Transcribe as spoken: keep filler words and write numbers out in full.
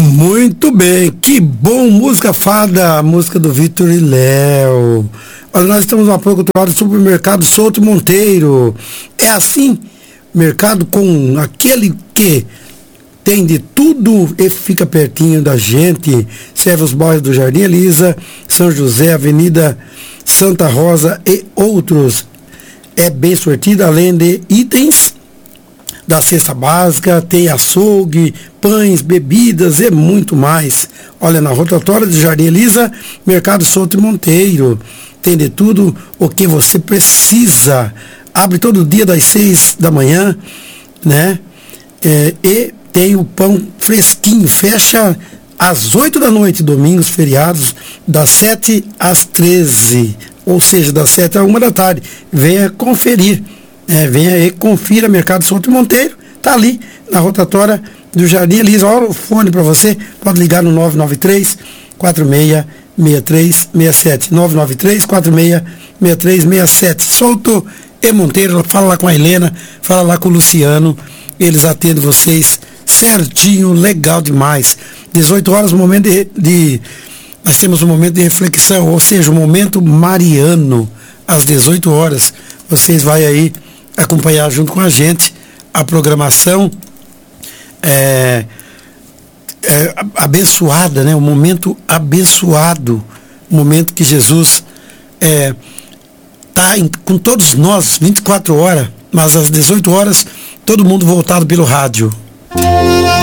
Muito bem, que bom, música fada, música do Vitor e Léo. Olha, nós estamos no apoio cultural do Supermercado Souto Monteiro. É assim, mercado com aquele que tem de tudo e fica pertinho da gente. Serve os bairros do Jardim Elisa, São José, Avenida Santa Rosa e outros. É bem sortido, além de itens da cesta básica, tem açougue, pães, bebidas e muito mais. Olha, na rotatória do Jardim Elisa, Mercado Souto Monteiro. Tem de tudo o que você precisa. Abre todo dia das seis da manhã, né? É, e tem o pão fresquinho. Fecha às oito da noite, domingos, feriados, das sete às treze. Ou seja, das sete à uma da tarde. Venha conferir. É, venha e confira Mercado Souto Monteiro. Está ali na rotatória do Jardim Elisa. Olha o fone para você. Pode ligar no nove nove três, quatro seis, seis três seis sete. nove nove três, quatro seis, seis três seis sete. Souto e Monteiro. Fala lá com a Helena. Fala lá com o Luciano. Eles atendem vocês certinho. Legal demais. dezoito horas, momento de, de... Nós temos um momento de reflexão. Ou seja, o momento mariano. Às dezoito horas. Vocês vão aí acompanhar junto com a gente a programação é, é, abençoada, né? O momento abençoado, o momento que Jesus está é, com todos nós, vinte e quatro horas, mas às dezoito horas, todo mundo voltado pelo rádio.